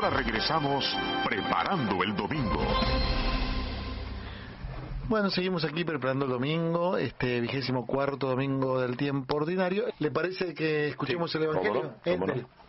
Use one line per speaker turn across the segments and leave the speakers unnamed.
Ahora regresamos preparando el domingo.
Bueno, seguimos aquí preparando el domingo, 24º domingo del tiempo ordinario. ¿Le parece que escuchemos el Evangelio?
¿Cómo no?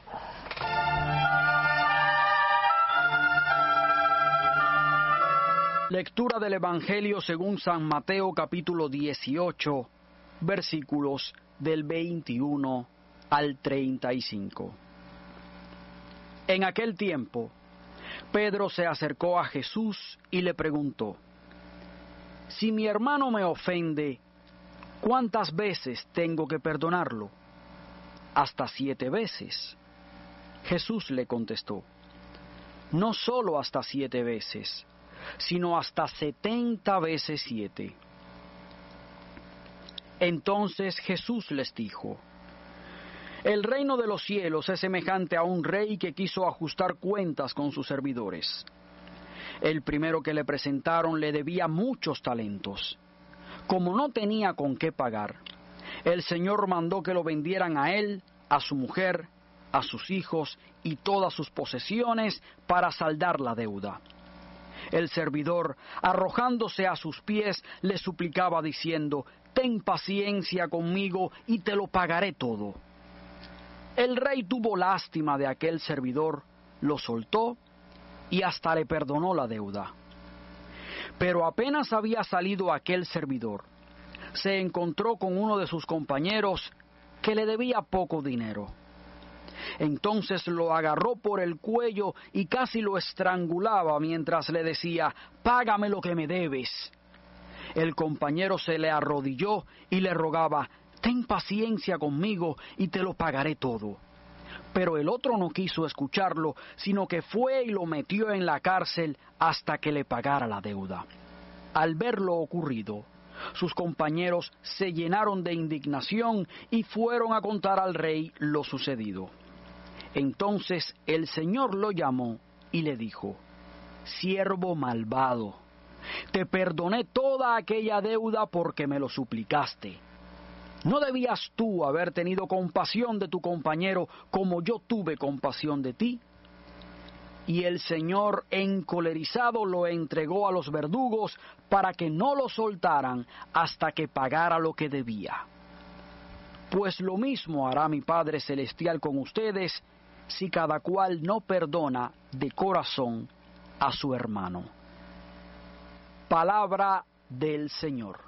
Lectura del Evangelio según San Mateo, capítulo 18, versículos del 21 al 35. En aquel tiempo, Pedro se acercó a Jesús y le preguntó: Si mi hermano me ofende, ¿cuántas veces tengo que perdonarlo? Hasta 7 veces. Jesús le contestó: No solo hasta 7 veces, sino hasta 70 veces 7. Entonces Jesús les dijo: El reino de los cielos es semejante a un rey que quiso ajustar cuentas con sus servidores. El primero que le presentaron le debía muchos talentos. Como no tenía con qué pagar, el Señor mandó que lo vendieran a él, a su mujer, a sus hijos y todas sus posesiones para saldar la deuda. El servidor, arrojándose a sus pies, le suplicaba diciendo: Ten paciencia conmigo y te lo pagaré todo. El rey tuvo lástima de aquel servidor, lo soltó y hasta le perdonó la deuda. Pero apenas había salido aquel servidor, se encontró con uno de sus compañeros que le debía poco dinero. Entonces lo agarró por el cuello y casi lo estrangulaba mientras le decía: Págame lo que me debes. El compañero se le arrodilló y le rogaba: Ten paciencia conmigo y te lo pagaré todo. Pero el otro no quiso escucharlo, sino que fue y lo metió en la cárcel hasta que le pagara la deuda. Al ver lo ocurrido, sus compañeros se llenaron de indignación y fueron a contar al rey lo sucedido. Entonces el Señor lo llamó y le dijo: Siervo malvado, te perdoné toda aquella deuda porque me lo suplicaste. ¿No debías tú haber tenido compasión de tu compañero como yo tuve compasión de ti? Y el Señor, encolerizado, lo entregó a los verdugos para que no lo soltaran hasta que pagara lo que debía. Pues lo mismo hará mi Padre Celestial con ustedes, si cada cual no perdona de corazón a su hermano. Palabra del Señor.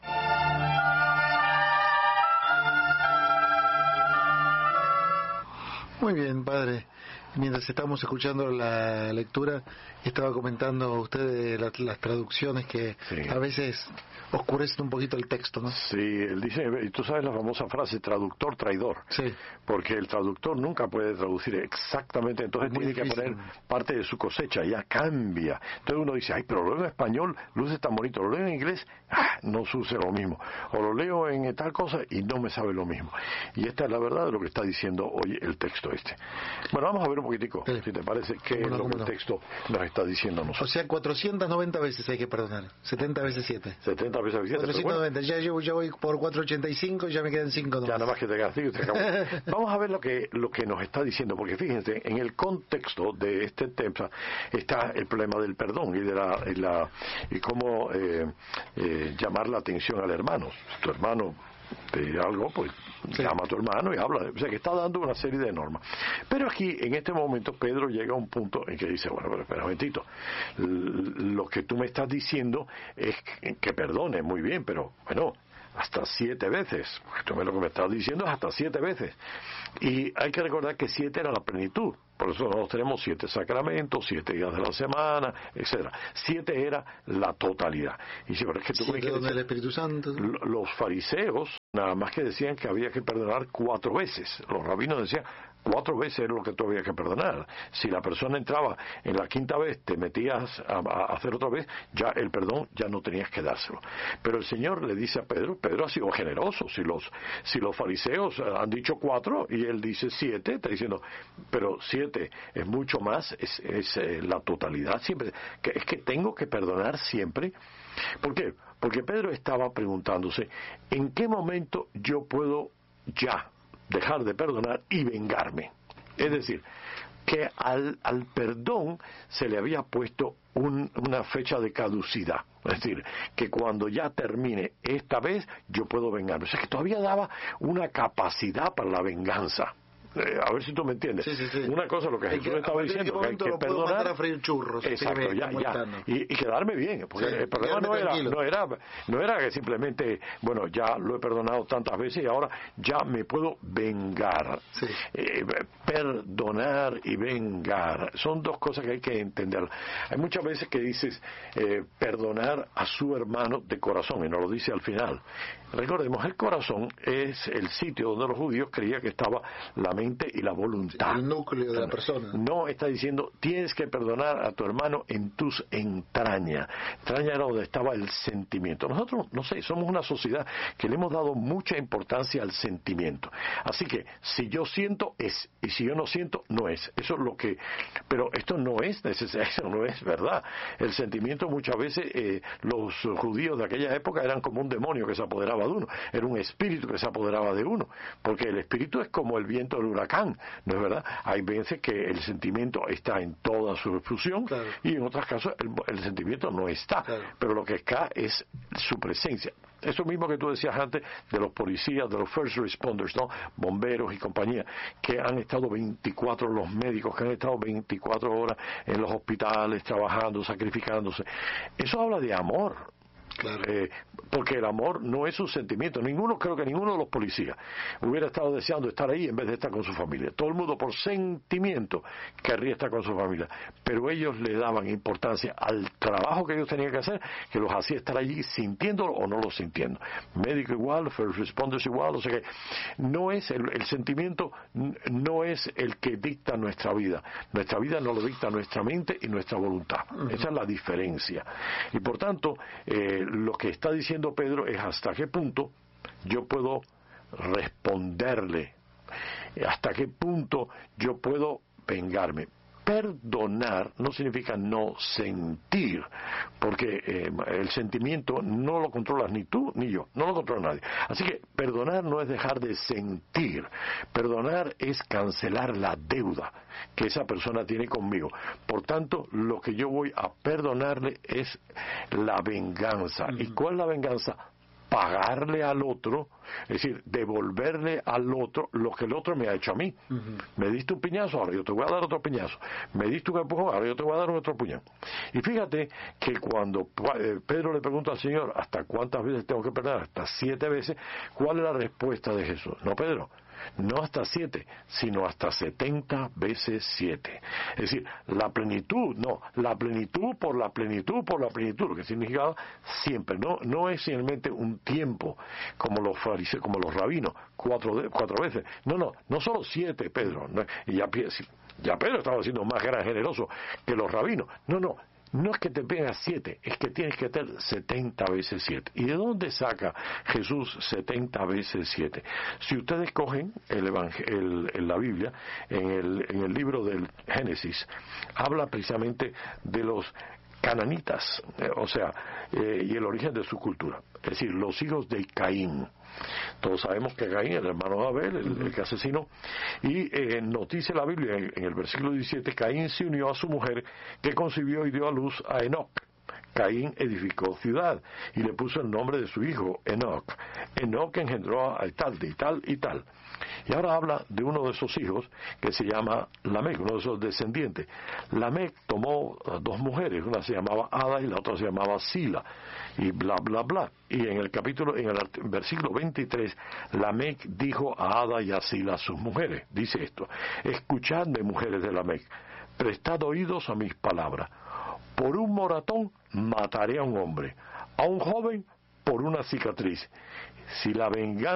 Muy bien, padre. Mientras estamos escuchando la lectura, estaba comentando usted de las traducciones que sí, a veces oscurecen un poquito el texto, ¿no?
Sí, él dice, y tú sabes la famosa frase, traductor, traidor.
Sí.
Porque el traductor nunca puede traducir exactamente, entonces
muy
tiene
difícil
que poner parte de su cosecha, ya cambia. Entonces uno dice, ay, pero lo leo en español, luce tan bonito, lo leo en inglés, no suce lo mismo. O lo leo en tal cosa y no me sabe lo mismo. Y esta es la verdad de lo que está diciendo hoy el texto este. Bueno, vamos a ver un poquitico, sí, si te parece, qué es lo que el texto nos está diciendo a nosotros.
O sea, 490 veces hay que perdonar, 70 veces 7.
70 veces 7.
490, bueno, ya voy por 485 y ya me quedan 5
Ya nada más que te quedan 5 y te acabó. Vamos a ver lo que nos está diciendo, porque fíjense, en el contexto de este tema está el problema del perdón y cómo llamar la atención al hermano. Si tu hermano te dice algo, pues sí, llama a tu hermano y habla. O sea, que está dando una serie de normas. Pero aquí, en este momento, Pedro llega a un punto en que dice, bueno, pero espera un momentito, lo que tú me estás diciendo es que perdone, muy bien, pero bueno, hasta 7 veces, porque tú lo que me estás diciendo es hasta 7 veces. Y hay que recordar que 7 era la plenitud. Por eso nosotros tenemos 7 sacramentos, 7 días de la semana, etcétera. 7 era la totalidad. Y si, pero es que tú me quieres decir,
el Espíritu Santo.
Los fariseos nada más que decían que había que perdonar 4 veces. Los rabinos decían 4 veces era lo que tú habías que perdonar. Si la persona entraba en la 5ª vez, te metías a hacer otra vez, ya el perdón ya no tenías que dárselo. Pero el Señor le dice a Pedro, Pedro ha sido generoso. Si los fariseos han dicho 4 y él dice 7, está diciendo, pero 7 es mucho más, es la totalidad siempre. Es que tengo que perdonar siempre. ¿Por qué? Porque Pedro estaba preguntándose, ¿en qué momento yo puedo ya dejar de perdonar y vengarme? Es decir, que al perdón se le había puesto una fecha de caducidad. Es decir, que cuando ya termine esta vez, yo puedo vengarme. O sea, que todavía daba una capacidad para la venganza. A ver si tú me entiendes.
Sí.
Una cosa, lo que Jesús estaba diciendo, que hay que perdonar.
A freír churros.
Exacto, y quedarme bien, porque el problema no era que simplemente, bueno, ya lo he perdonado tantas veces y ahora ya me puedo vengar. Sí. Perdonar y vengar son dos cosas que hay que entender. Hay muchas veces que dices perdonar a su hermano de corazón, y no lo dice al final. Recordemos, el corazón es el sitio donde los judíos creían que estaba la mente y la voluntad.
El núcleo de la persona.
No está diciendo, tienes que perdonar a tu hermano en tus entrañas. Entraña era donde estaba el sentimiento. Nosotros, no sé, somos una sociedad que le hemos dado mucha importancia al sentimiento. Así que, si yo siento, es. Y si yo no siento, no es. Eso es lo que... Pero esto no es necesario, eso no es verdad. El sentimiento muchas veces, los judíos de aquella época eran como un demonio que se apoderaba de uno. Era un espíritu que se apoderaba de uno. Porque el espíritu es como el viento del huracán, ¿no es verdad? Hay veces que el sentimiento está en toda su explosión, claro, y en otros casos el sentimiento no está, claro, pero lo que está es su presencia. Eso mismo que tú decías antes de los policías, de los first responders, ¿no? Bomberos y compañía, que han estado 24, los médicos que han estado 24 horas en los hospitales trabajando, sacrificándose. Eso habla de amor. Claro. Porque el amor no es un sentimiento. Creo que ninguno de los policías hubiera estado deseando estar ahí en vez de estar con su familia. Todo el mundo por sentimiento querría estar con su familia, pero ellos le daban importancia al trabajo que ellos tenían que hacer, que los hacía estar allí sintiéndolo o no lo sintiendo. Médico igual, first responders igual, o sea que no es el sentimiento, no es el que dicta nuestra vida. Nuestra vida no lo dicta nuestra mente y nuestra voluntad. Uh-huh. Esa es la diferencia. Y por tanto, lo que está diciendo Pedro es hasta qué punto yo puedo responderle, hasta qué punto yo puedo vengarme. Perdonar no significa no sentir, porque el sentimiento no lo controlas ni tú ni yo, no lo controla nadie. Así que perdonar no es dejar de sentir, perdonar es cancelar la deuda que esa persona tiene conmigo. Por tanto, lo que yo voy a perdonarle es la venganza. Uh-huh. ¿Y cuál es la venganza? Pagarle al otro, es decir, devolverle al otro lo que el otro me ha hecho a mí. Uh-huh. Me diste un piñazo, ahora yo te voy a dar otro piñazo. Me diste un empujón, ahora yo te voy a dar otro puñón. Y fíjate que cuando Pedro le pregunta al Señor, ¿hasta cuántas veces tengo que perdonar? Hasta 7 veces. ¿Cuál es la respuesta de Jesús? No, Pedro, no hasta 7, sino hasta 70 veces 7. Es decir, la plenitud por la plenitud, lo que significa siempre, no es simplemente un tiempo como los fariseos, como los rabinos, 4 veces. No solo 7, Pedro. Y ya Pedro estaba siendo más gran generoso que los rabinos. No es que te pegas 7, es que tienes que tener 70 veces 7. ¿Y de dónde saca Jesús 70 veces 7? Si ustedes cogen la Biblia, en el libro del Génesis, habla precisamente de los cananitas, y el origen de su cultura. Es decir, los hijos de Caín. Todos sabemos que Caín, el hermano de Abel, el que asesinó, y nos dice la Biblia en el versículo 17, Caín se unió a su mujer, que concibió y dio a luz a Enoc. Caín edificó ciudad y le puso el nombre de su hijo, Enoc. Enoc engendró a tal y tal y tal. Y ahora habla de uno de esos hijos que se llama Lamec, uno de esos descendientes. Lamec tomó 2 mujeres, una se llamaba Ada y la otra se llamaba Sila, y bla bla bla. Y en el versículo 23, Lamec dijo a Ada y a Sila, sus mujeres, dice esto: escuchadme, mujeres de Lamec, prestad oídos a mis palabras. Por un moratón mataré a un hombre, a un joven por una cicatriz. Si la venganza